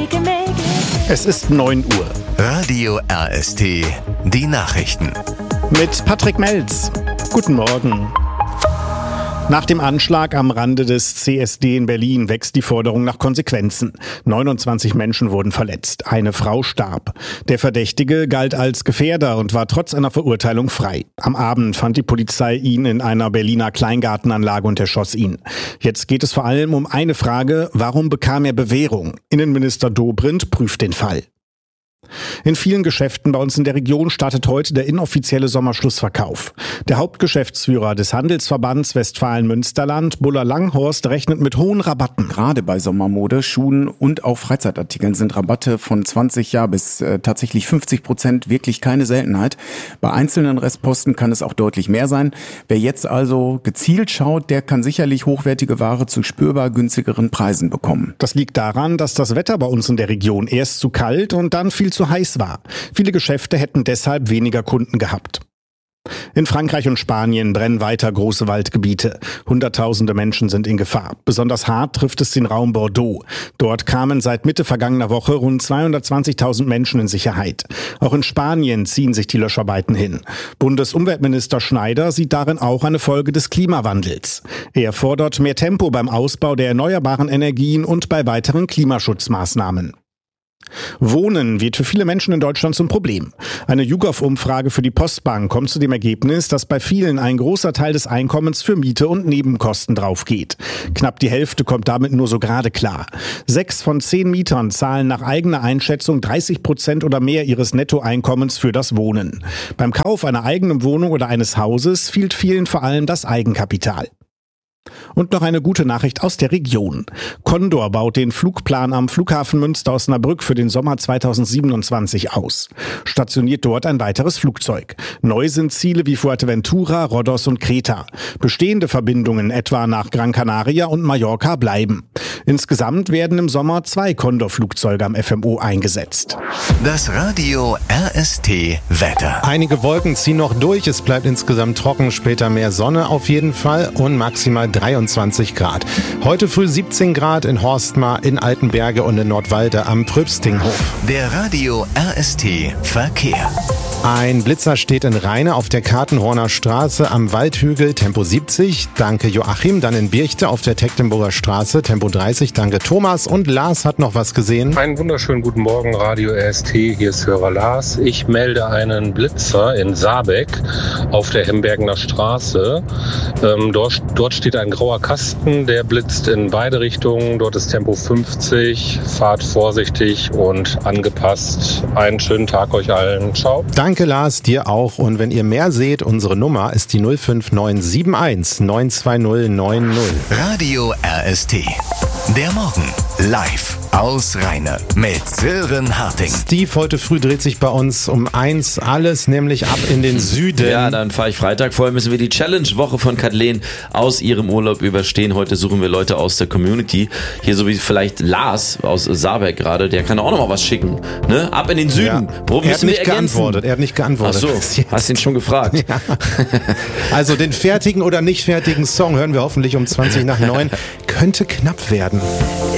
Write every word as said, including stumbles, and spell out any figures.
Es ist neun Uhr. Radio R S T, die Nachrichten. Mit Patrick Melz. Guten Morgen. Nach dem Anschlag am Rande des C S D in Berlin wächst die Forderung nach Konsequenzen. neunundzwanzig Menschen wurden verletzt. Eine Frau starb. Der Verdächtige galt als Gefährder und war trotz einer Verurteilung frei. Am Abend fand die Polizei ihn in einer Berliner Kleingartenanlage und erschoss ihn. Jetzt geht es vor allem um eine Frage: Warum bekam er Bewährung? Innenminister Dobrindt prüft den Fall. In vielen Geschäften bei uns in der Region startet heute der inoffizielle Sommerschlussverkauf. Der Hauptgeschäftsführer des Handelsverbands Westfalen-Münsterland, Buller Langhorst, rechnet mit hohen Rabatten. Gerade bei Sommermode, Schuhen und auch Freizeitartikeln sind Rabatte von zwanzig ja bis äh, tatsächlich fünfzig Prozent wirklich keine Seltenheit. Bei einzelnen Restposten kann es auch deutlich mehr sein. Wer jetzt also gezielt schaut, der kann sicherlich hochwertige Ware zu spürbar günstigeren Preisen bekommen. Das liegt daran, dass das Wetter bei uns in der Region erst zu kalt und dann viel zu heiß war. Viele Geschäfte hätten deshalb weniger Kunden gehabt. In Frankreich und Spanien brennen weiter große Waldgebiete. Hunderttausende Menschen sind in Gefahr. Besonders hart trifft es den Raum Bordeaux. Dort kamen seit Mitte vergangener Woche rund zweihundertzwanzigtausend Menschen in Sicherheit. Auch in Spanien ziehen sich die Löscharbeiten hin. Bundesumweltminister Schneider sieht darin auch eine Folge des Klimawandels. Er fordert mehr Tempo beim Ausbau der erneuerbaren Energien und bei weiteren Klimaschutzmaßnahmen. Wohnen wird für viele Menschen in Deutschland zum Problem. Eine YouGov-Umfrage für die Postbank kommt zu dem Ergebnis, dass bei vielen ein großer Teil des Einkommens für Miete und Nebenkosten draufgeht. Knapp die Hälfte kommt damit nur so gerade klar. Sechs von zehn Mietern zahlen nach eigener Einschätzung dreißig Prozent oder mehr ihres Nettoeinkommens für das Wohnen. Beim Kauf einer eigenen Wohnung oder eines Hauses fehlt vielen vor allem das Eigenkapital. Und noch eine gute Nachricht aus der Region. Condor baut den Flugplan am Flughafen Münster-Osnabrück für den Sommer zweitausendsiebenundzwanzig aus. Stationiert dort ein weiteres Flugzeug. Neu sind Ziele wie Fuerteventura, Rhodos und Kreta. Bestehende Verbindungen etwa nach Gran Canaria und Mallorca bleiben. Insgesamt werden im Sommer zwei Condor-Flugzeuge am F M O eingesetzt. Das Radio R S T Wetter. Einige Wolken ziehen noch durch, es bleibt insgesamt trocken, später mehr Sonne auf jeden Fall und maximal dreiundzwanzig Grad. Heute früh siebzehn Grad in Horstmar, in Altenberge und in Nordwalde am Pröbstinghof. Der Radio R S T Verkehr. Ein Blitzer steht in Rheine auf der Kartenhorner Straße am Waldhügel, Tempo siebzig. Danke Joachim. Dann in Birchte auf der Tecklenburger Straße, Tempo dreißig. Danke Thomas. Und Lars hat noch was gesehen. Einen wunderschönen guten Morgen, Radio R S T. Hier ist Hörer Lars. Ich melde einen Blitzer in Saarbeck auf der Hembergener Straße. Ähm, dort, dort steht ein grauer Kasten, der blitzt in beide Richtungen. Dort ist Tempo fünfzig. Fahrt vorsichtig und angepasst. Einen schönen Tag euch allen. Ciao. Danke Lars, dir auch. Und wenn ihr mehr seht, unsere Nummer ist die null fünf neun sieben eins neun zwei null neun null. Radio R S T. Der Morgen live aus Rheine mit Sören Harting. Steve, heute früh dreht sich bei uns um eins alles, nämlich ab in den Süden. Ja, dann fahre ich Freitag. Vorher müssen wir die Challenge-Woche von Kathleen aus ihrem Urlaub überstehen. Heute suchen wir Leute aus der Community. Hier so wie vielleicht Lars aus Saarberg gerade, der kann auch noch mal was schicken. Ne? Ab in den Süden. Ja. Pro, er hat nicht wir geantwortet. Er hat nicht geantwortet. Ach so, hast ihn schon gefragt. Ja. Also den fertigen oder nicht fertigen Song hören wir hoffentlich um zwanzig nach neun. Könnte knapp werden.